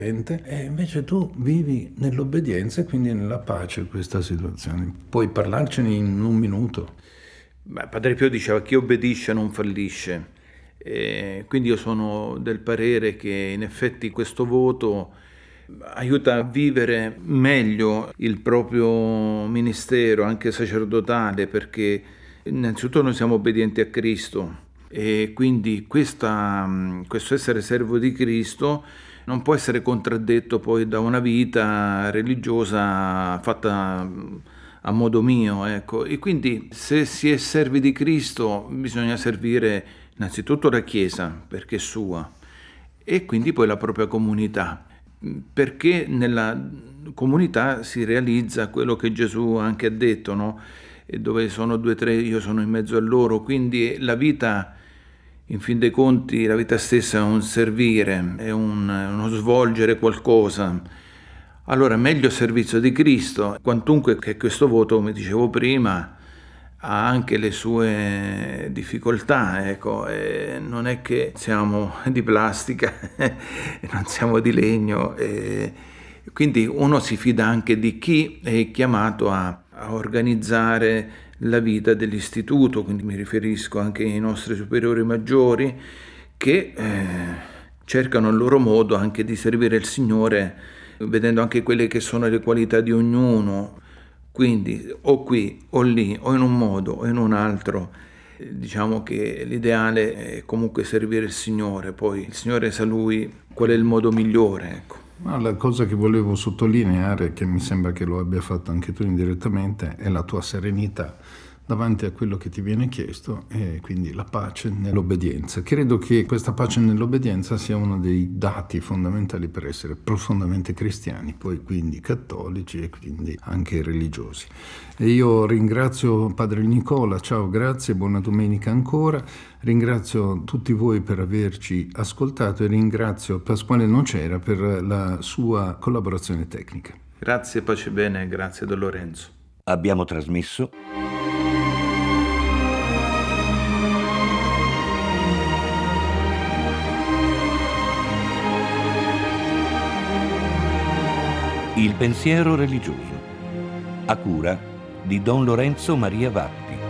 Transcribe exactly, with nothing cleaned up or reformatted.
E invece tu vivi nell'obbedienza e quindi nella pace questa situazione. Puoi parlarcene in un minuto? Beh, Padre Pio diceva chi obbedisce non fallisce, e quindi io sono del parere che in effetti questo voto aiuta a vivere meglio il proprio ministero, anche sacerdotale, perché innanzitutto noi siamo obbedienti a Cristo e quindi questa, questo essere servo di Cristo non può essere contraddetto poi da una vita religiosa fatta a modo mio, ecco. E quindi se si è servi di Cristo bisogna servire innanzitutto la Chiesa, perché è sua, e quindi poi la propria comunità, perché nella comunità si realizza quello che Gesù anche ha detto, no? E dove sono due o tre io sono in mezzo a loro, quindi la vita, in fin dei conti, la vita stessa è un servire, è un, uno svolgere qualcosa. Allora, meglio servizio di Cristo, quantunque che questo voto, come dicevo prima, ha anche le sue difficoltà, ecco, e non è che siamo di plastica, non siamo di legno, e quindi uno si fida anche di chi è chiamato a, a organizzare la vita dell'istituto, quindi mi riferisco anche ai nostri superiori maggiori che eh, cercano il loro modo anche di servire il Signore, vedendo anche quelle che sono le qualità di ognuno, quindi o qui o lì o in un modo o in un altro. Diciamo che l'ideale è comunque servire il Signore, poi il Signore sa Lui qual è il modo migliore, ecco. Ma la cosa che volevo sottolineare, che mi sembra che lo abbia fatto anche tu indirettamente, è la tua serenità davanti a quello che ti viene chiesto e quindi la pace nell'obbedienza. Credo che questa pace nell'obbedienza sia uno dei dati fondamentali per essere profondamente cristiani, poi quindi cattolici e quindi anche religiosi. E io ringrazio Padre Nicola, ciao, grazie, buona domenica ancora. Ringrazio tutti voi per averci ascoltato e ringrazio Pasquale Nocera per la sua collaborazione tecnica. Grazie, pace e bene, grazie Don Lorenzo. Abbiamo trasmesso Il pensiero religioso, a cura di Don Lorenzo Maria Vatti.